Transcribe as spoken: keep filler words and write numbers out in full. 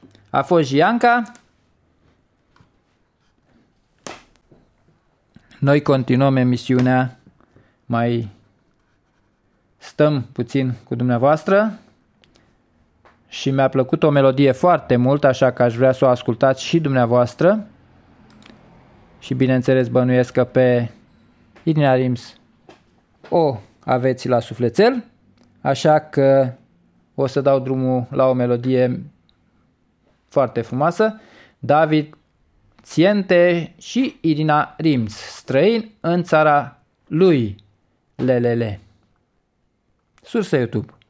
A fost Gianca. Noi continuăm emisiunea, mai stăm puțin cu dumneavoastră și mi-a plăcut o melodie foarte mult, așa că aș vrea să o ascultați și dumneavoastră. Și bineînțeles bănuiesc că pe Irina Rims o aveți la sufletel, așa că o să dau drumul la o melodie foarte frumoasă. David Țiente și Irina Rims, Străin în țara lui. Lelele. Sursă YouTube.